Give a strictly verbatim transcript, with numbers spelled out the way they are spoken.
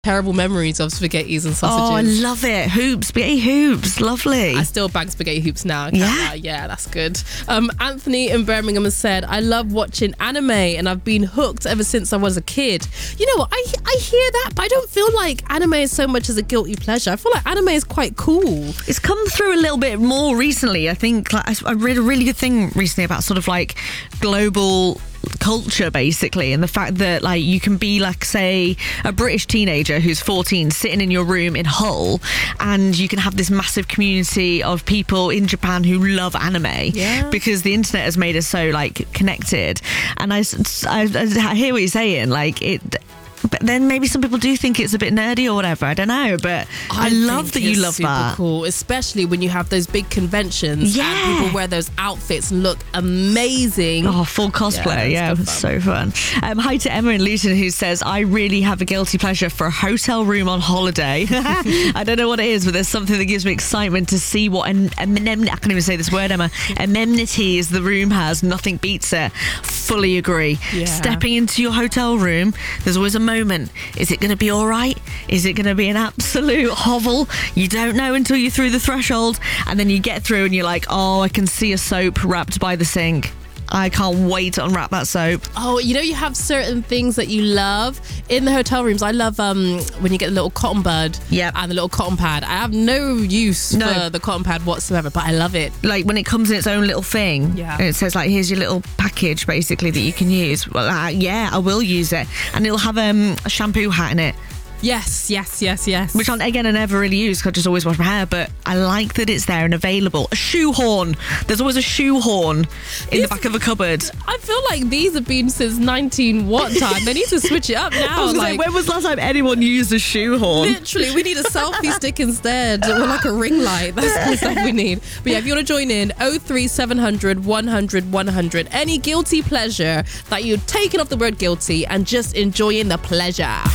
terrible memories of spaghettis and sausages. Oh, I love it. Hoops, spaghetti hoops, lovely. I still bang spaghetti hoops now. Can't Yeah? lie. Yeah, that's good. Um, Anthony in Birmingham has said, I love watching anime and I've been hooked ever since I was a kid. You know what? I, I hear that, but I don't feel like anime is so much as a guilty pleasure. I feel like anime is quite cool. It's come through a little bit more recently. I think like, I read a really good thing recently about sort of like global culture, basically, and the fact that like you can be like, say, a British teenager who's fourteen sitting in your room in Hull, and you can have this massive community of people in Japan who love anime. Yeah. Because the internet has made us so like connected. And I, I, I hear what you're saying, like it. But then maybe some people do think it's a bit nerdy or whatever. I don't know, but I, I love that think you it's love super that. Cool, especially when you have those big conventions Yeah. and people wear those outfits and look amazing. Oh, full cosplay. Yeah, Yeah, it's it's good so fun. Um, hi to Emma in Luton, who says, I really have a guilty pleasure for a hotel room on holiday. I don't know what it is, but there's something that gives me excitement to see what an, an, an I can't even say this word, Emma, amenities the room has. Nothing beats it. Fully agree. Yeah. Stepping into your hotel room, there's always a moment. Is it going to be all right? Is it going to be an absolute hovel? You don't know until you're through the threshold, and then you get through and you're like, oh, I can see a soap wrapped by the sink. I can't wait to unwrap that soap. Oh, you know, you have certain things that you love in the hotel rooms. I love um, when you get the little cotton bud Yep. and the little cotton pad. I have no use No. for the cotton pad whatsoever, but I love it. Like when it comes in its own little thing, Yeah. and it says like, here's your little package basically that you can use. Well, uh, yeah, I will use it. And it'll have um, a shampoo hat in it, Yes, yes, yes, yes. which I, again I never really use because I just always wash my hair, but I like that it's there and available. A shoehorn. There's always a shoehorn in the back of a cupboard. I feel like these have been since nineteen what time? They need to switch it up I now. was gonna say, Like, when was the last time anyone used a shoehorn? literally, we need a selfie stick instead, or like a ring light. That's the stuff we need. But yeah, if you want to join in, oh three seven hundred one hundred one hundred. Any guilty pleasure that you've taken off the word guilty and just enjoying the pleasure.